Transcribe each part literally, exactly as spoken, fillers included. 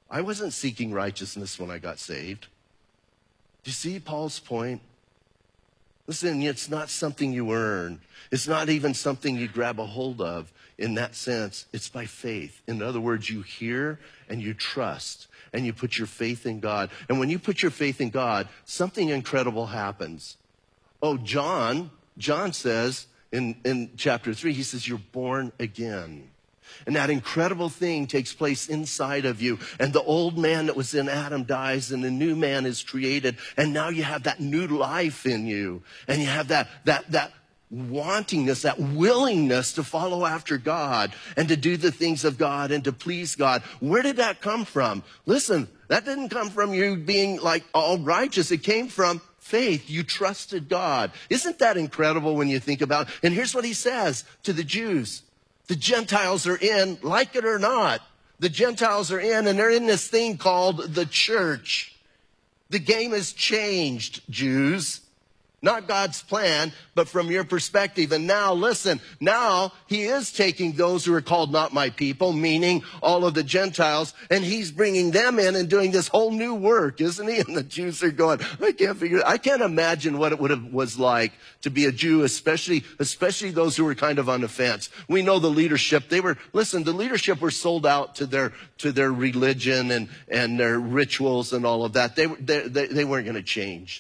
I wasn't seeking righteousness when I got saved. Do you see Paul's point? Listen, it's not something you earn. It's not even something you grab a hold of in that sense. It's by faith. In other words, you hear and you trust and you put your faith in God. And when you put your faith in God, something incredible happens. Oh, John, John says in, in chapter three, he says, you're born again. And that incredible thing takes place inside of you. And the old man that was in Adam dies and the new man is created. And now you have that new life in you. And you have that, that, that wantingness, that willingness to follow after God and to do the things of God and to please God. Where did that come from? Listen, that didn't come from you being like all righteous. It came from faith. You trusted God. Isn't that incredible when you think about it? And here's what he says to the Jews. The Gentiles are in, like it or not. The Gentiles are in, and they're in this thing called the church. The game has changed, Jews. Not God's plan, but from your perspective. And now, listen, now he is taking those who are called not my people, meaning all of the Gentiles, and he's bringing them in and doing this whole new work, isn't he? And the Jews are going, I can't figure it. I can't imagine what it would have was like to be a Jew, especially, especially those who were kind of on the fence. We know the leadership. They were, listen, the leadership were sold out to their, to their religion and, and their rituals and all of that. They, they, they, they weren't going to change.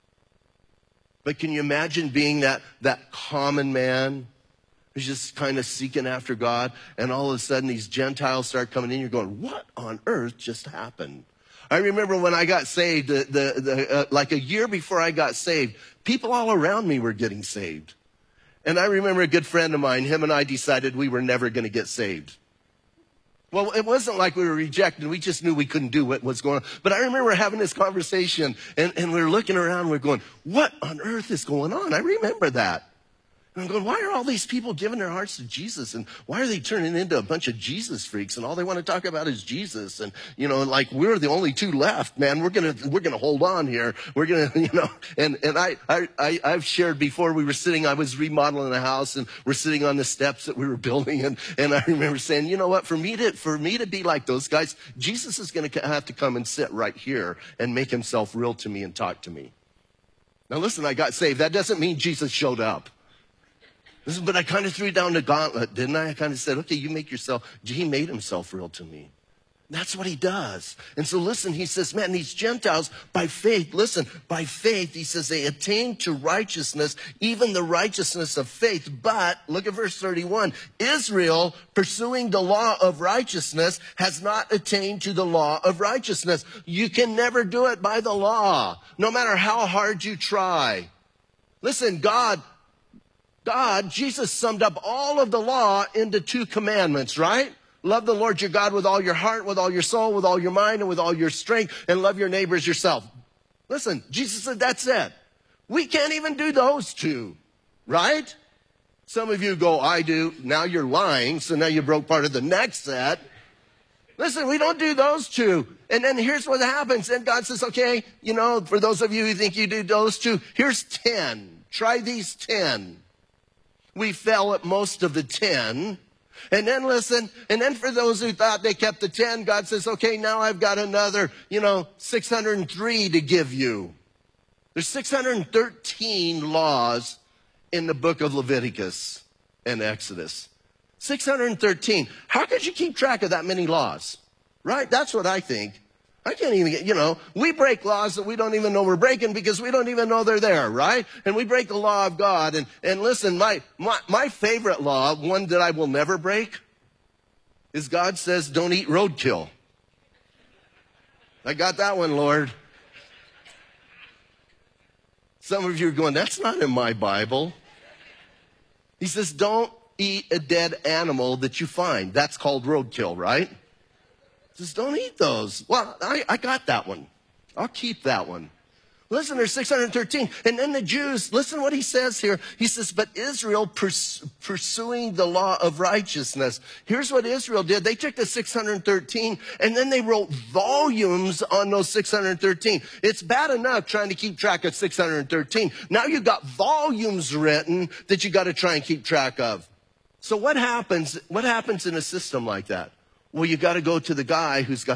But can you imagine being that, that common man who's just kind of seeking after God, and all of a sudden these Gentiles start coming in, you're going, what on earth just happened? I remember when I got saved, the, the, the, uh, like a year before I got saved, people all around me were getting saved. And I remember a good friend of mine, him and I decided we were never going to get saved. Well, it wasn't like we were rejected. We just knew we couldn't do what was going on. But I remember having this conversation, and, and we were looking around, we're going, what on earth is going on? I remember that. And I'm going, why are all these people giving their hearts to Jesus? And why are they turning into a bunch of Jesus freaks? And all they want to talk about is Jesus. And, you know, like we're the only two left, man. We're going to, we're going to hold on here. We're going to, you know, and, and I, I, I, I've shared before we were sitting, I was remodeling a house and we're sitting on the steps that we were building. And, and I remember saying, you know what, for me to, for me to be like those guys, Jesus is going to have to come and sit right here and make himself real to me and talk to me. Now listen, I got saved. That doesn't mean Jesus showed up. Listen, but I kind of threw down the gauntlet, didn't I? I kind of said, okay, you make yourself, he made himself real to me. That's what he does. And so listen, he says, man, these Gentiles, by faith, listen, by faith, he says they attain to righteousness, even the righteousness of faith. But, look at verse thirty-one, Israel, pursuing the law of righteousness, has not attained to the law of righteousness. You can never do it by the law, no matter how hard you try. Listen, God, God, Jesus summed up all of the law into two commandments, right? Love the Lord your God with all your heart, with all your soul, with all your mind, and with all your strength, and love your neighbors yourself. Listen, Jesus said that's it. We can't even do those two, right? Some of you go, I do. Now you're lying, so now you broke part of the next set. Listen, we don't do those two. And then here's what happens. And God says, okay, you know, for those of you who think you do those two, here's ten. Try these ten. We fell at most of the ten. And then listen, and then for those who thought they kept the ten, God says, okay, now I've got another, you know, six hundred three to give you. There's six hundred thirteen laws in the book of Leviticus and Exodus. six hundred thirteen. How could you keep track of that many laws? Right? That's what I think. I can't even get, you know, we break laws that we don't even know we're breaking because we don't even know they're there, right? And we break the law of God. And, and listen, my, my, my favorite law, one that I will never break, is God says don't eat roadkill. I got that one, Lord. Some of you are going, that's not in my Bible. He says don't eat a dead animal that you find. That's called roadkill, right? Says, don't eat those. Well, I, I got that one. I'll keep that one. Listen, there's six hundred thirteen. And then the Jews, listen what he says here. He says, but Israel pers- pursuing the law of righteousness. Here's what Israel did. They took the six hundred thirteen and then they wrote volumes on those six hundred thirteen. It's bad enough trying to keep track of six hundred thirteen. Now you've got volumes written that you got to try and keep track of. So what happens, what happens in a system like that? Well, you got to go to the guy who's got